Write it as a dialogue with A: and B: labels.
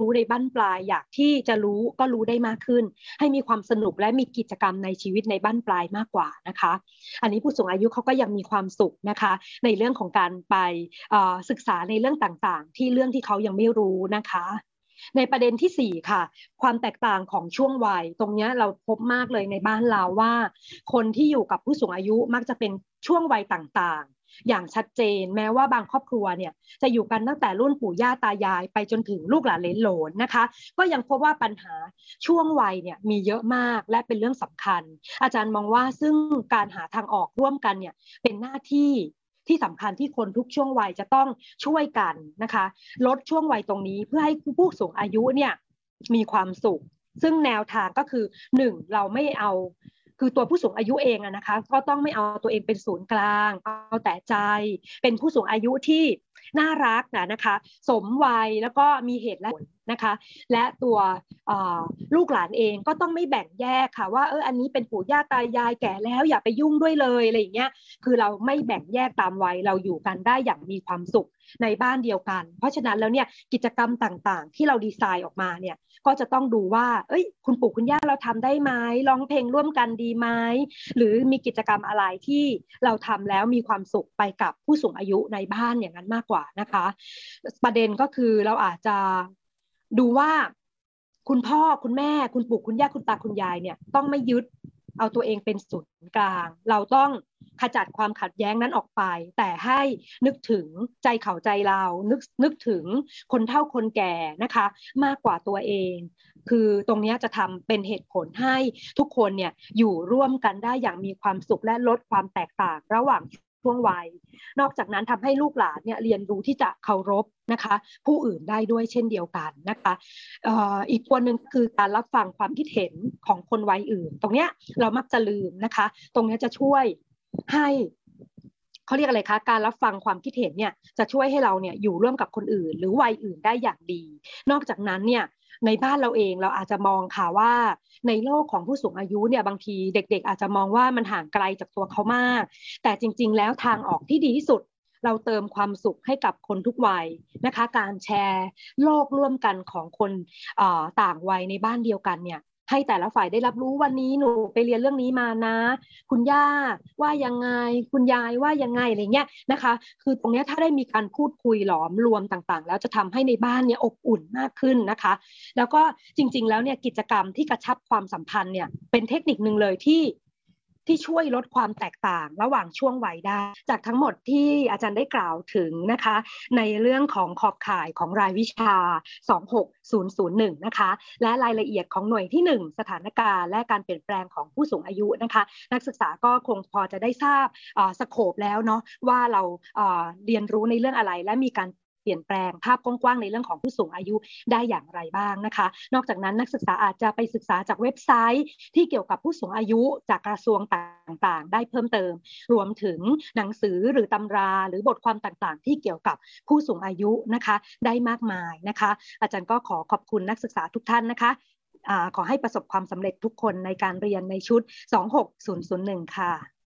A: ในบั้นปลายอยากที่จะรู้ก็รู้ได้มากขึ้นให้มีความสนุกและมีกิจกรรมในชีวิตในบั้นปลายมากกว่านะคะอันนี้ผู้สูงอายุเขาก็ยังมีความสุขนะคะในเรื่องของการไปศึกษาในเรื่องต่างๆที่เรื่องที่เขายังไม่รู้นะคะในประเด็นที่4ค่ะความแตกต่างของช่วงวัยตรงนี้เราพบมากเลยในบ้านเราว่าคนที่อยู่กับผู้สูงอายุมักจะเป็นช่วงวัยต่างๆอย่างชัดเจนแม้ว่าบางครอบครัวเนี่ยจะอยู่กันตั้งแต่รุ่นปู่ย่าตายายไปจนถึงลูกหลานเหลนโหลนนะคะก็ยังพบว่าปัญหาช่วงวัยเนี่ยมีเยอะมากและเป็นเรื่องสำคัญอาจารย์มองว่าซึ่งการหาทางออกร่วมกันเนี่ยเป็นหน้าที่ที่สำคัญที่คนทุกช่วงวัยจะต้องช่วยกันนะคะลดช่วงวัยตรงนี้เพื่อให้ผู้สูงอายุเนี่ยมีความสุขซึ่งแนวทางก็คือ1เราไม่เอาคือตัวผู้สูงอายุเองนะคะก็ต้องไม่เอาตัวเองเป็นศูนย์กลางเอาแต่ใจเป็นผู้สูงอายุที่น่ารักนะคะสมวัยแล้วก็มีเหตุและผลนะคะและตัวลูกหลานเองก็ต้องไม่แบ่งแยกค่ะว่าอันนี้เป็นปู่ย่าตายายแก่แล้วอย่าไปยุ่งด้วยเลยอะไรอย่างเงี้ยคือเราไม่แบ่งแยกตามวัยเราอยู่กันได้อย่างมีความสุขในบ้านเดียวกันเพราะฉะนั้นแล้วเนี่ยกิจกรรมต่างๆที่เราดีไซน์ออกมาเนี่ยก็จะต้องดูว่าคุณปู่คุณย่าเราทำได้ไหมร้องเพลงร่วมกันดีไหมหรือมีกิจกรรมอะไรที่เราทำแล้วมีความสุขไปกับผู้สูงอายุในบ้านอย่างนั้นมากกว่านะคะประเด็นก็คือเราอาจจะดูว่าคุณพ่อคุณแม่คุณปู่คุณย่าคุณตาคุณยายเนี่ยต้องไม่ยึดเอาตัวเองเป็นศูนย์กลางเราต้องขจัดความขัดแย้งนั้นออกไปแต่ให้นึกถึงใจเขาใจเรานึกถึงคนเฒ่าคนแก่นะคะมากกว่าตัวเองคือตรงนี้จะทำเป็นเหตุผลให้ทุกคนเนี่ยอยู่ร่วมกันได้อย่างมีความสุขและลดความแตกต่างระหว่างช่วงวัยนอกจากนั้นทำให้ลูกหลานเนี่ยเรียนรู้ที่จะเคารพนะคะผู้อื่นได้ด้วยเช่นเดียวกันนะคะอีกตัวหนึ่งคือการรับฟังความคิดเห็นของคนวัยอื่นตรงเนี้ยเรามักจะลืมนะคะตรงนี้จะช่วยให้เขาเรียกอะไรคะการรับฟังความคิดเห็นเนี่ยจะช่วยให้เราเนี่ยอยู่ร่วมกับคนอื่นหรือวัยอื่นได้อย่างดีนอกจากนั้นเนี่ยในบ้านเราเองเราอาจจะมองค่ะว่าในโลกของผู้สูงอายุเนี่ยบางทีเด็กๆอาจจะมองว่ามันห่างไกลจากตัวเขามากแต่จริงๆแล้วทางออกที่ดีที่สุดเราเติมความสุขให้กับคนทุกวัยนะคะการแชร์โลกร่วมกันของคนต่างวัยในบ้านเดียวกันเนี่ยให้แต่ละฝ่ายได้รับรู้วันนี้หนูไปเรียนเรื่องนี้มานะคุณย่าว่ายังไงคุณยายว่ายังไงอะไรเงี้ยนะคะคือตรงนี้ถ้าได้มีการพูดคุยหลอมรวมต่างๆแล้วจะทำให้ในบ้านเนี่ยอบอุ่นมากขึ้นนะคะแล้วก็จริงๆแล้วเนี่ยกิจกรรมที่กระชับความสัมพันธ์เนี่ยเป็นเทคนิคนึงเลยที่ช่วยลดความแตกต่างระหว่างช่วงวัยได้จากทั้งหมดที่อาจารย์ได้กล่าวถึงนะคะในเรื่องของขอบข่ายของรายวิชา26001นะคะและรายละเอียดของหน่วยที่1สถานการณ์และการเปลี่ยนแปลงของผู้สูงอายุนะคะนักศึกษาก็คงพอจะได้ทราบสโคปแล้วเนาะว่าเราเรียนรู้ในเรื่องอะไรและมีการเปลี่ยนแปลงภาพกว้างๆในเรื่องของผู้สูงอายุได้อย่างไรบ้างนะคะนอกจากนั้นนักศึกษาอาจจะไปศึกษาจากเว็บไซต์ที่เกี่ยวกับผู้สูงอายุจากกระทรวงต่างๆได้เพิ่มเติมรวมถึงหนังสือหรือตำราหรือบทความต่างๆที่เกี่ยวกับผู้สูงอายุนะคะได้มากมายนะคะอาจารย์ก็ขอขอบคุณนักศึกษาทุกท่านนะคะขอให้ประสบความสำเร็จทุกคนในการเรียนในชุด26001ค่ะ